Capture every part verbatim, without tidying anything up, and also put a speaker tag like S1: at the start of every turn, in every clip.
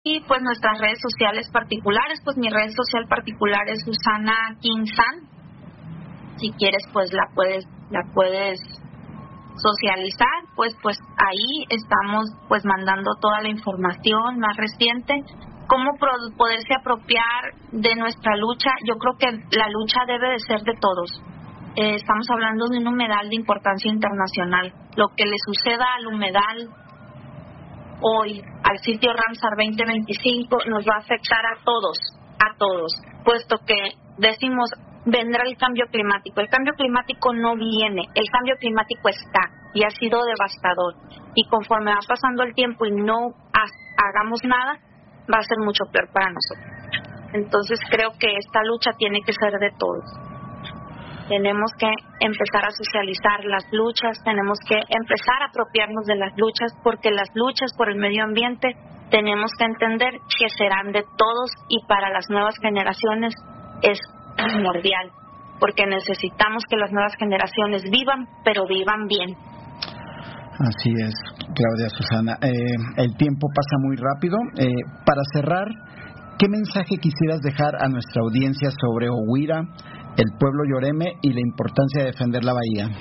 S1: Y pues nuestras redes sociales particulares, pues mi red social particular es Susana Quinzán. Si quieres, pues la puedes la puedes socializar, pues pues ahí estamos pues mandando toda la información más reciente. Cómo pro- poderse apropiar de nuestra lucha. Yo creo que la lucha debe de ser de todos. Eh, estamos hablando de un humedal de importancia internacional. Lo que le suceda al humedal hoy, al sitio Ramsar veinte veinticinco, nos va a afectar a todos, a todos, puesto que decimos, vendrá el cambio climático. El cambio climático no viene, el cambio climático está y ha sido devastador. Y conforme va pasando el tiempo y no ha- hagamos nada, va a ser mucho peor para nosotros. Entonces creo que esta lucha tiene que ser de todos. Tenemos que empezar a socializar las luchas, tenemos que empezar a apropiarnos de las luchas, porque las luchas por el medio ambiente tenemos que entender que serán de todos y para las nuevas generaciones es primordial, porque necesitamos que las nuevas generaciones vivan, pero vivan bien.
S2: Así es, Claudia Susana. Eh, el tiempo pasa muy rápido. Eh, para cerrar, ¿qué mensaje quisieras dejar a nuestra audiencia sobre Oguira, el pueblo yoreme y la importancia de defender la bahía?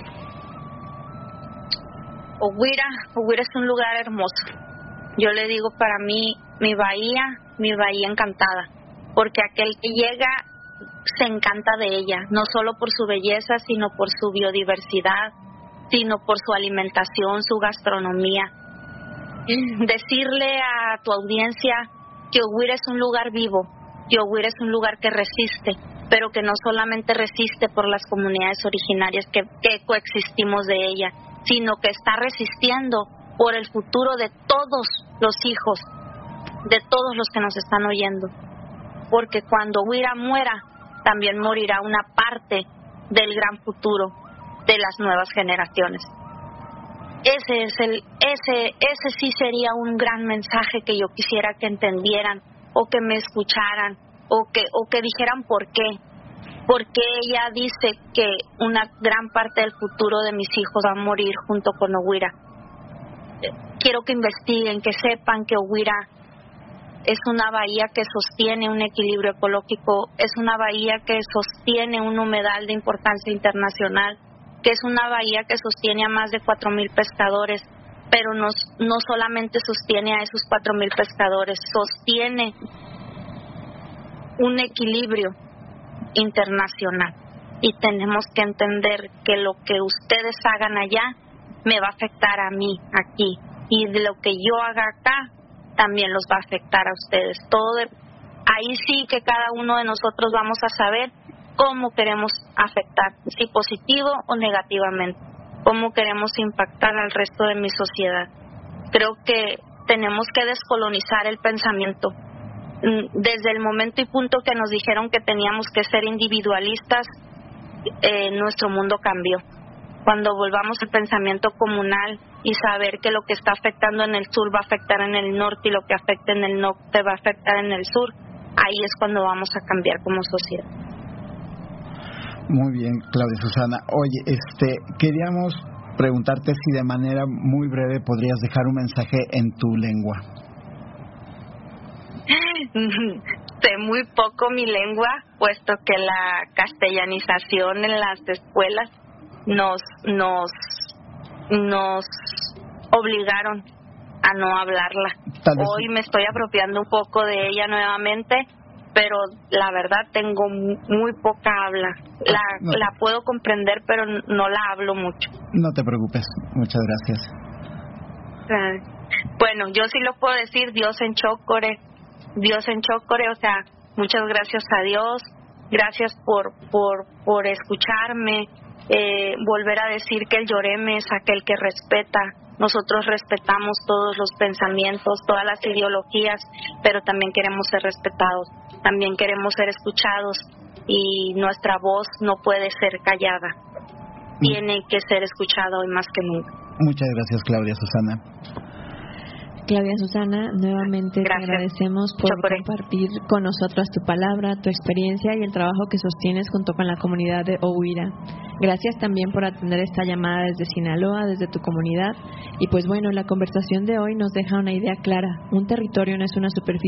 S1: Oguira, Oguira es un lugar hermoso. Yo le digo, para mí, mi bahía, mi bahía encantada, porque aquel que llega se encanta de ella, no solo por su belleza, sino por su biodiversidad, sino por su alimentación, su gastronomía. Decirle a tu audiencia que Oguira es un lugar vivo, que Oguira es un lugar que resiste, pero que no solamente resiste por las comunidades originarias que, que coexistimos de ella, sino que está resistiendo por el futuro de todos los hijos, de todos los que nos están oyendo. Porque cuando Oguira muera, también morirá una parte del gran futuro de las nuevas generaciones. Ese es el, ese, ese sí sería un gran mensaje que yo quisiera que entendieran, o que me escucharan, o que, o que dijeran por qué. Porque ella dice que una gran parte del futuro de mis hijos va a morir junto con Oguira. Quiero que investiguen, que sepan que Oguira es una bahía que sostiene un equilibrio ecológico, es una bahía que sostiene un humedal de importancia internacional, que es una bahía que sostiene a más de cuatro mil pescadores, pero no, no solamente sostiene a esos cuatro mil pescadores, sostiene un equilibrio internacional. Y tenemos que entender que lo que ustedes hagan allá me va a afectar a mí aquí, y de lo que yo haga acá también los va a afectar a ustedes. Todo de, ahí sí que cada uno de nosotros vamos a saber cómo queremos afectar, si positivo o negativamente, cómo queremos impactar al resto de mi sociedad. Creo que tenemos que descolonizar el pensamiento. Desde el momento y punto que nos dijeron que teníamos que ser individualistas, eh, nuestro mundo cambió. Cuando volvamos al pensamiento comunal y saber que lo que está afectando en el sur va a afectar en el norte y lo que afecta en el norte va a afectar en el sur, ahí es cuando vamos a cambiar como sociedad.
S2: Muy bien, Claudia Susana. Oye, este, queríamos preguntarte si de manera muy breve podrías dejar un mensaje en tu lengua.
S1: Sé muy poco mi lengua, puesto que la castellanización en las escuelas nos nos nos obligaron a no hablarla. Hoy me estoy apropiando un poco de ella nuevamente, pero la verdad tengo muy poca habla. La, no. la puedo comprender, pero no la hablo mucho.
S2: No te preocupes, muchas gracias.
S1: Bueno, yo sí lo puedo decir, Dios en Chocore, Dios en Chocore, o sea, muchas gracias a Dios, gracias por por por escucharme, eh, volver a decir que el yoreme es aquel que respeta. Nosotros respetamos todos los pensamientos, todas las ideologías, pero también queremos ser respetados, también queremos ser escuchados, y nuestra voz no puede ser callada, tiene que ser escuchada hoy más que nunca.
S2: Muchas gracias, Claudia Susana.
S3: Claudia Susana, nuevamente Gracias. Te agradecemos por
S1: Chocoré.
S3: compartir con nosotros tu palabra, tu experiencia y el trabajo que sostienes junto con la comunidad de Oguira. Gracias también por atender esta llamada desde Sinaloa, desde tu comunidad. Y pues bueno, la conversación de hoy nos deja una idea clara. Un territorio no es una superficie